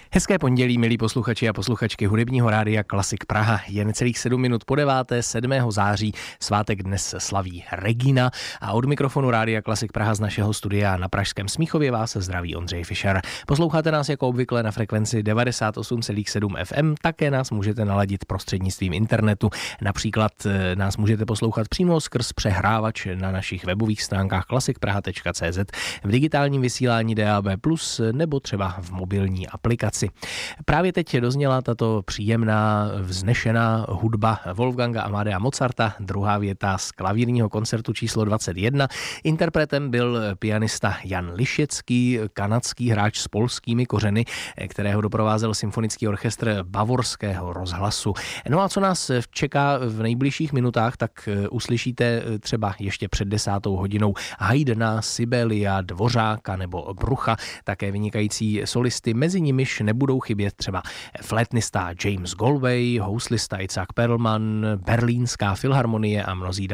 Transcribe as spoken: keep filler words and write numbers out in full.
Hezké pondělí, milí posluchači a posluchačky hudebního rádia Klasik Praha. Je necelých sedm minut po deváté, sedmého září, svátek dnes slaví Regina a od mikrofonu rádia Klasik Praha z našeho studia na pražském Smíchově vás zdraví Ondřej Fischer. Posloucháte nás jako obvykle na frekvenci devadesát osm celá sedm F M, také nás můžete naladit prostřednictvím internetu. Například nás můžete poslouchat přímo skrz přehrávač na našich webových stránkách klasikpraha tečka cé zet, v digitálním vysílání D A B plus, nebo třeba v mobilní aplikaci. Právě teď dozněla tato příjemná, vznešená hudba Wolfganga Amadea Mozarta, druhá věta z klavírního koncertu číslo dvacet jedna. Interpretem byl pianista Jan Lišecký, kanadský hráč s polskými kořeny, kterého doprovázel symfonický orchestr Bavorského rozhlasu. No a co nás čeká v nejbližších minutách, tak uslyšíte třeba ještě před desátou hodinou Haydna, Sibelia, Dvořáka nebo Brucha, také vynikající solisty, mezi nimiž nebudou chybět třeba flétnista James Galway, houslista Isaac Perlman, Berlínská filharmonie a mnozí